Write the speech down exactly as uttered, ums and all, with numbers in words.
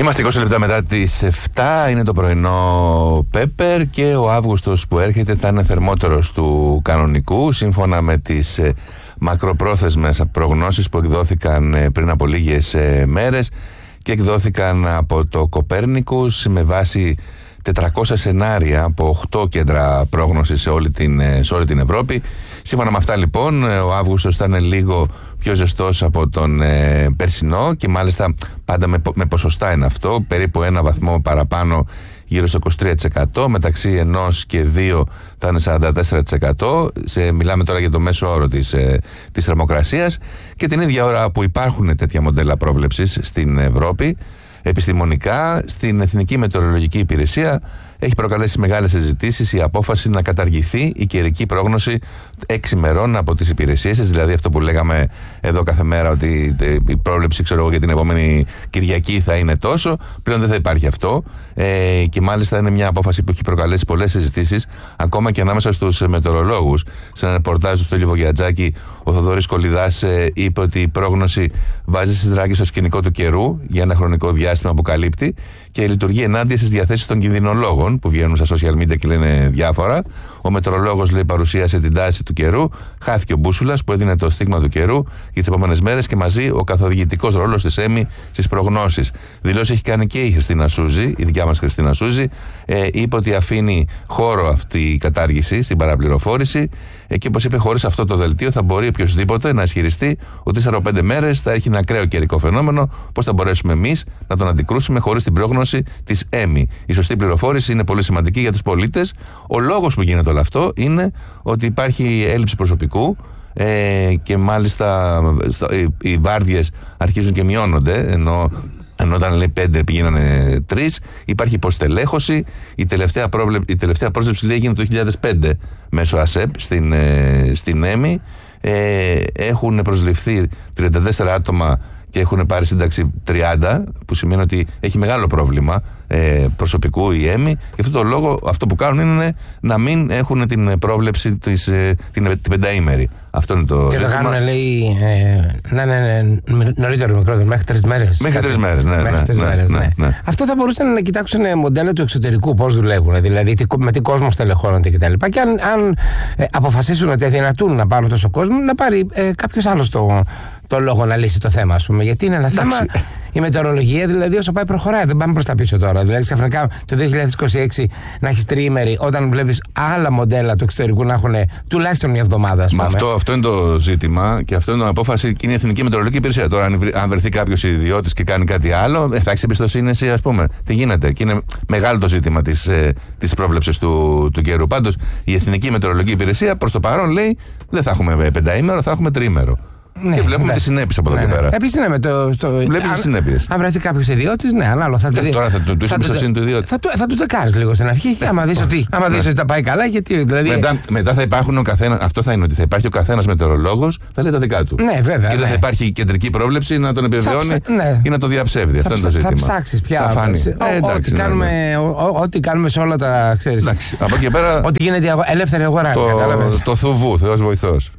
Είμαστε είκοσι λεπτά μετά τις επτά, είναι το πρωινό Πέπερ και ο Αύγουστος που έρχεται θα είναι θερμότερος του κανονικού σύμφωνα με τις ε, μακροπρόθεσμες προγνώσεις που εκδόθηκαν ε, πριν από λίγες ε, μέρες και εκδόθηκαν από το Κοπέρνικους με βάση τετρακόσια σενάρια από οκτώ κέντρα πρόγνωσης σε όλη την, σε όλη την Ευρώπη. Σύμφωνα με αυτά λοιπόν ο Αύγουστος θα είναι λίγο πιο ζεστός από τον ε, περσινό και μάλιστα πάντα με, με ποσοστά είναι αυτό, περίπου ένα βαθμό παραπάνω, γύρω στο είκοσι τρία τοις εκατό, μεταξύ ενός και δύο θα είναι σαράντα τέσσερα τοις εκατό, σε, μιλάμε τώρα για το μέσο όρο της, ε, της θερμοκρασίας, και την ίδια ώρα που υπάρχουν τέτοια μοντέλα πρόβλεψης στην Ευρώπη, επιστημονικά, στην Εθνική Μετεωρολογική Υπηρεσία έχει προκαλέσει μεγάλες συζητήσεις η απόφαση να καταργηθεί η καιρική πρόγνωση έξι μερών από τις υπηρεσίες της, δηλαδή αυτό που λέγαμε εδώ κάθε μέρα ότι η πρόβλεψη, ξέρω εγώ, για την επόμενη Κυριακή θα είναι τόσο, πλέον δεν θα υπάρχει αυτό, ε, και μάλιστα είναι μια απόφαση που έχει προκαλέσει πολλές συζητήσεις ακόμα και ανάμεσα στους μετεωρολόγους. Σε ένα ρεπορτάζ του Στέλιου Βογιατζάκη, ο Θοδωρής Κολιδάς ε, είπε ότι η πρόγνωση βάζει σιδράκι στο σκηνικό του καιρού για ένα χρονικό διάστημα που καλύπτει και λειτουργεί ενάντια στις διαθέσεις των κινδυνολόγων που βγαίνουν στα social media και λένε διάφορα. Ο μετεωρολόγος, λέει, παρουσίασε την τάση του καιρού, χάθηκε ο μπούσουλας που έδινε το στίγμα του καιρού για τις επόμενες μέρες και μαζί ο καθοδηγητικός ρόλος της ΕΜΗ στις προγνώσεις. Δηλώσει έχει κάνει και η Χριστίνα Σούζη, η δικιά μας Χριστίνα Σούζη, ε, είπε ότι αφήνει χώρο αυτή η κατάργηση στην παραπληροφόρηση ε, και όπως είπε, χωρίς αυτό το δελτίο θα μπορεί οποιοδήποτε να ισχυριστεί ότι σαράντα πέντε μέρες θα έχει ένα ακραίο καιρικό φαινόμενο. Πώς θα μπορέσουμε εμείς να τον αντικρούσουμε χωρίς την πρόγνωση της ΕΜΗ? Η σωστή πληροφόρηση είναι πολύ σημαντική για τους πολίτες. Ο λόγος που γίνεται όλο αυτό είναι ότι υπάρχει έλλειψη προσωπικού ε, και μάλιστα οι, οι βάρδιες αρχίζουν και μειώνονται, ενώ ενώ όταν λέει πέντε πήγαιναν τρεις, υπάρχει υποστελέχωση. Η τελευταία, πρόβλε... η τελευταία πρόσληψη, λέει, έγινε το δύο χιλιάδες πέντε μέσω ΑΣΕΠ στην, ε, στην ΕΜΗ. Ε, έχουν προσληφθεί τριάντα τέσσερα άτομα και έχουν πάρει σύνταξη τριάντα, που σημαίνει ότι έχει μεγάλο πρόβλημα ε, προσωπικού η ΕΜΗ. Γι' αυτό το λόγο αυτό που κάνουν είναι να μην έχουν την πρόβλεψη της, ε, την, την πενταήμερη. Αυτό είναι το και το κάνουν, λέει, ε, ναι, ναι, ναι, νωρίτερο, μικρότερο, μέχρι τρεις μέρες. Μέχρι τρεις μέρες, ναι, μέχρι ναι, τρεις ναι, μέρες, ναι, ναι. ναι. Αυτό θα μπορούσαν να κοιτάξουν μοντέλα του εξωτερικού, πώς δουλεύουν, δηλαδή με τι κόσμο στελεχώνονται κτλ. Και, και αν, αν ε, αποφασίσουν ότι αδυνατούν να πάρουν τόσο κόσμο, να πάρει ε, κάποιος άλλος το, το λόγο να λύσει το θέμα, ας πούμε. Γιατί είναι ένα θέμα. Η μετεωρολογία, δηλαδή, όσο πάει προχωράει, δεν πάμε προς τα πίσω τώρα. Δηλαδή, ξαφνικά το δύο χιλιάδες είκοσι έξι να έχει τριήμερη, όταν βλέπεις άλλα μοντέλα του εξωτερικού να έχουν τουλάχιστον μια εβδομάδα, ας πούμε. Μα αυτό, αυτό είναι το ζήτημα και αυτό είναι η απόφαση και είναι η Εθνική Μετεωρολογική Υπηρεσία. Τώρα, αν βρεθεί κάποιος ιδιώτης και κάνει κάτι άλλο, θα έχει εμπιστοσύνη εσύ, ας πούμε. Τι γίνεται? Και είναι μεγάλο το ζήτημα της, της πρόβλεψης του, του καιρού. Πάντως, η Εθνική Μετεωρολογική Υπηρεσία προς το παρόν λέει δεν θα έχουμε πενταήμερο, θα έχουμε τριήμερο. Ναι, και βλέπουμε τις συνέπειες από εδώ ναι, και ναι. πέρα. Επίσης, ναι, με το. Στο, Βλέπεις τις συνέπειες. Αν βρεθεί κάποιος ιδιώτης, ναι, ανάλογα. Θα, ναι, τώρα θα του είσαι εμπιστοσύνη του ιδιώτη. Θα, θα του τσεκάρεις λίγο στην αρχή. Και άμα δεις ότι, ναι. ότι θα πάει καλά, γιατί. Δηλαδή... Μετά, μετά θα υπάρχουν ο καθένας. Αυτό θα είναι ότι θα υπάρχει ο καθένας μετεωρολόγος, θα λέει τα δικά του. Ναι, βέβαια. Και δεν ναι. θα υπάρχει κεντρική πρόβλεψη να τον επιβεβαιώνει ψα... ναι. ή να το διαψεύδει. Αυτό είναι το ζήτημα. Θα ψάξεις πια. Ό,τι κάνουμε σε όλα τα. Από εκεί πέρα. Ό,τι γίνεται ελεύθερη αγορά. Το θουβού, Θεός βοηθός.